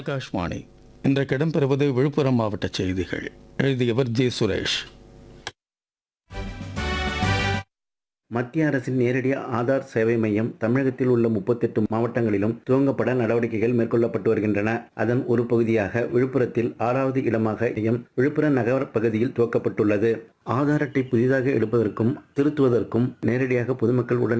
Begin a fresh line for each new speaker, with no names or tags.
ஆகாஷ்வாணி இன்றைக்கு இடம்பெறுவது விழுப்புரம் மாவட்ட செய்திகள். எழுதியவர் ஜே சுரேஷ்.
மத்திய அரசின் நேரடி ஆதார் சேவை மையம் தமிழகத்தில் உள்ள 38 மாவட்டங்களிலும் துவங்கப்பட நடவடிக்கைகள் மேற்கொள்ளப்பட்டு வருகின்றன. அதன் ஒரு பகுதியாக விழுப்புரத்தில் 6வது இடமாக மையம் விழுப்புரம் நகர பகுதியில் துவக்கப்பட்டுள்ளது. ஆதார் அட்டை புதிதாக எடுப்பதற்கும் திருத்துவதற்கும் நேரடியாக பொதுமக்கள் உடன்